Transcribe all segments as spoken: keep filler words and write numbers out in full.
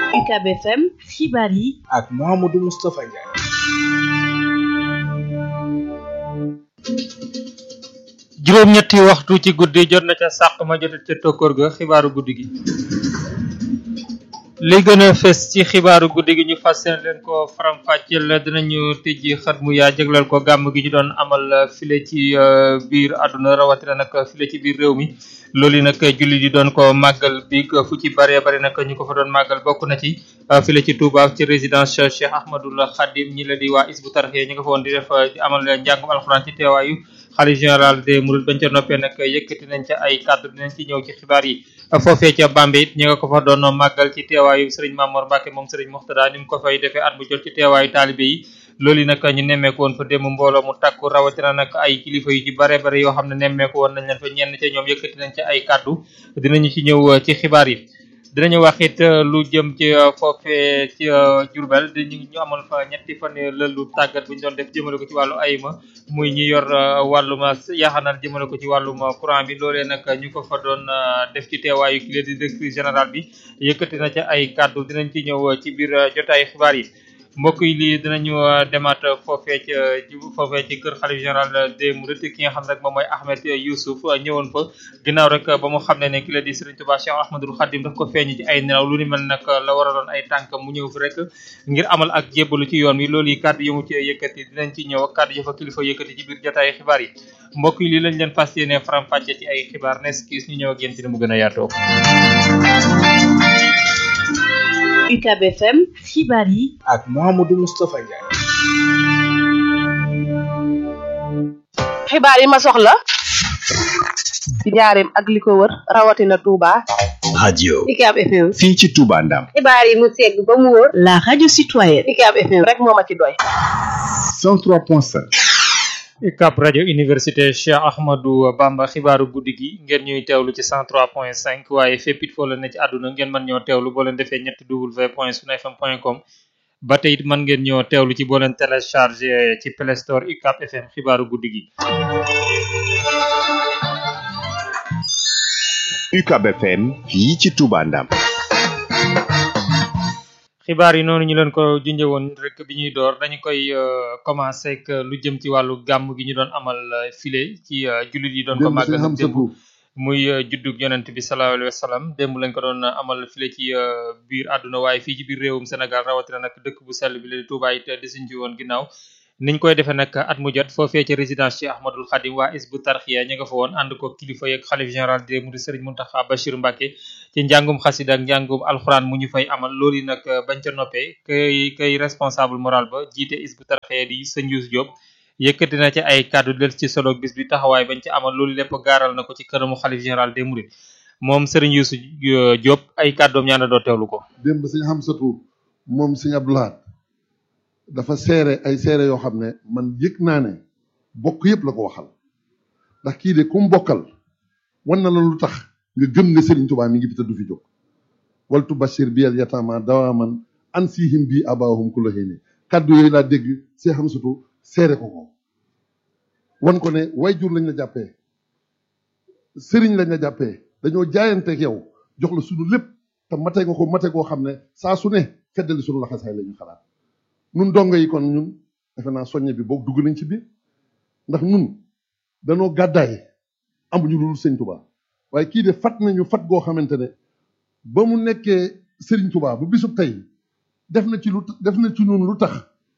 U C A B F M xibaar yi ak Mouhamadou Moustapha Ndiaye. juróom-ñetti waxtu ci guddi jot na ca sàq ma jot ca tokkoor ga xibaaru guddi gi. li gën a fes ci xibaaru guddi gi ñu fas yéene leen ko faram-fàcceel dinañu tijji xët mu yaa jéglal ko gàmm gi ñu doon amal file ci biir àdduna rawatina nag file ci biir réew mi loolu yi nag julli di doon ko màggal bi fu ci bëree bëri nag ñu ko fa doon màggal bokk na ci file ci Touba ci résidence Cheikh Ahmadoul Khadim ñi la di waa Hizbut Tarqiyyah ñu nga fa woon di def amal njàngum alxuraan ci teewaayu xalifa général des Mourides bañ ca noppee nag yëkkati nañ ca ay kàddu dinañ ci ñëw ci xibaar yi foofee ca Bambey it ñi nga ko fa doon màggal ci teewaayu Serigne Mamour Mbacke moom Serigne Moxtada ni mu ko fay defee at mu jot ci teewaayu taalibe yi loolu yi nag ñu nemmeeku woon fa démb mbooloo mu takku rawatina nag ay kilifa yu ci bare bare yoo xam ne nemmeeku woon nañ leen fa ñenn ca ñoom yëkkati nañ ca ay kàddu dinañu ci ñëw ci xibaar yi dinañu wax it lu jëm ci foofee ci Diourbel di ñu amal fa ñetti fan lëlu tàggat bu ñu doon def jëmale ko ci wàllu ayma muy ñi yor wàllum yaxanal jëmale ko ci wàllum courant bi loolee nag ñu ko fa doon def ci teewaayu ki di directeur général bi yëkkati na ca ay kàddu dinañ ci ñëw ci biir jotaay xibaar yi mbokk yi lii dinañu demaat foofee ci foofee ci kër xalif général des Mourides ki nga xam ne rek moom mooy Ahmed Youssouf ñëwoon fa ginnaaw rek ba mu xam ne ne ki la di Serigne Touba Cheikh Ahmadoul Khadim daf ko feeñ ci ay nelaw lu ni mel nag la war a doon ay tànk mu ñëw fi rek ngir amal ak jébbalu ci yoon wi loolu yi kàddu yi mu ci yëkkati dinañ ci ñëw ak kàddu yi fa kilifa yëkkati ci biir jotaay xibaar yi mbokk yi lii lañ leen fas yéene faram-fàcce ci ay xibaar nes kiis ñu ñëw ak yéen ci ni mu gën a yaatoo. U C A B F M xibaar yi ak Mouhamadou Moustapha Ndiaye. xibaar yi ma soxla ci njaareem ak li ko wër rawatina Touba. radio U C A B F M fii ci Touba Ndam. xibaar yi mu segg ba mu wóor. la radio citoyenne. U C A B F M rek moo ma ci doy. cent trois point cinq. U C A B rajo université Cheikh Ahmadou Bamba xibaaru guddi gi ngeen ñuy teewlu ci cent trois point cinq waaye fépp it foo leen ne ci àdduna ngeen mën ñoo teewlu boo leen defee ñetti w point sunu f m point com ba tey it mën ngeen ñoo teewlu ci boo leen téléchargé ci Play Store U C A B F M xibaaru guddi gi. U C A B F M fii ci Touba Ndam. xibaar yi noonu ñu leen ko junjee woon rek bi ñuy door dañu koy commencé ak lu jëm ci wàllu gàmm gi ñu doon amal file ci jullit yi doon ko màggal démb muy juddug yonent bi sallallahu alayhi wa sallam démb lañ ko doon amal file ci biir àdduna waaye fii ci biir réewum Sénégal rawatina nag dëkk bu sell bi la di Touba it desuñ ci woon ginnaaw niñ koy defee nag at mu jot foofee ci résidence Cheikh Ahmadoul Khadim waa Hizbut Tarqiyyah ñu nga fa woon ànd ko kilifa yeeg xalif général des Mourides Serigne Mountakha Bachir Mbacké ci njàngum xasida ak njàngum alxuraan mu ñu fay amal loolu yi nag bañ ca noppee kay kay responsable moral ba jiite Hizbut Tarqiyyah di sëñ Youssou Diop yëkkati na ci ay kàddu del ci solo bis bi taxawaay bañ ci amal loolu lépp gaaral na ko ci këramu xalif général des Mourides moom Serigne Youssou Diop ay kàddoom ñaana doo teewlu ko. démb sëñ Hamsatou moom sëñ Abdoulaye dafa seere ay seere yoo xam ne man yëg naa ne bokk yëpp la ko waxal ndax kii de ku mu bokkal wan na la lu tax nga gëm ne Serigne Touba mi ngi fi te du fi jóg waltu bashir bi al yatama dawaman ansihim bi abahum ku la xëy ne kàddu yooyu laa dégg see xam surtout seere ko ko wan ko ne way jur lañ la jàppee Serigne lañ la jàppee dañoo jaayanteeg yow jox la sunu lépp te mate nga ko mate koo xam ne saa su ne feddali sunu laxasaay la ñu xalaat nun dongo yi kon ñun defe naa soññe bi boog dugg nañ ci biir ndax nun danoo gàddaay amuñu lu sëñ Touba waaye kii de fat nañu fat goo xamante ne ba mu nekkee Serigne Touba bu bisub tey def na ci lu def na ci ñun lu tax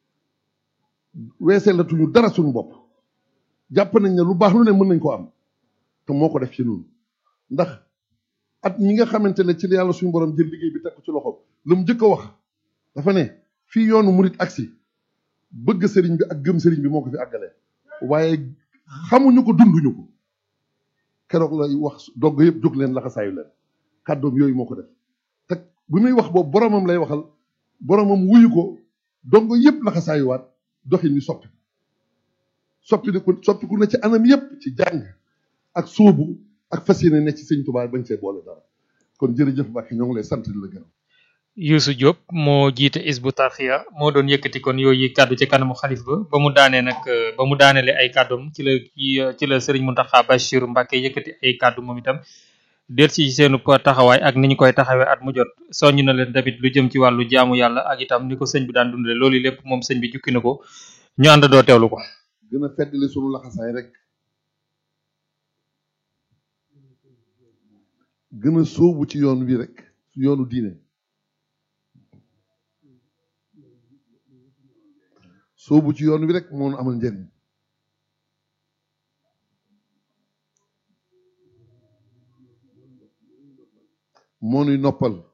weesee la tuñu dara suñu bopp jàpp nañ ne lu baax lu ne mën nañ ko am te moo ko def ci ñun ndax at ñi nga xamante ne ci la yàlla suñu borom jël liggéey bi teg ko ci loxo lu mu njëkk a wax dafa ne fii yoonu murit agsi bëgg sëriñ bi ak gëm sëriñ bi moo ko fi àggale waaye xamuñu ko dunduñu ko keroog lay wax dogg yëpp jóg leen laxasaayu leen kàddoom yooyu moo ko def te bu muy wax boobu boromam lay waxal boromam wuyu ko dogg yëpp laxasaayuwaat doxin wi soppi soppi ko soppiku na ci anam yëpp ci jàng ak sóobu ak fas yéene ne ci sëñ Tuubaa bañ see boole dara kon jërëjëf Mbacke ñoo ngi lay sant di la gërëm. Youssou Diop moo jiite Hizbut Tarqiyyah moo doon yëkkati kon yooyu kàddu ci kanamu xalif ba ba mu daanee nag ba mu daaneele ay kàddoom ci la ci la Serigne Mountakha Bachir Mbacké yëkkati ay kàddu moom itam del ci seenu taxawaay ak ni ñu koy taxawee at mu jot soññ na leen tamit lu jëm ci wàllu jaamu yàlla ak itam ni ko sëñ bi daan dundale loolu lépp moom sëñ bi jukki na ko ñu ànd doo teewlu ko. gën a feddali sunu laxasaay rek gën a sóobu ci yoon wi rek yoonu diine sóobu ci yoon wi rek moo nu amal njëriñ moo nuy noppal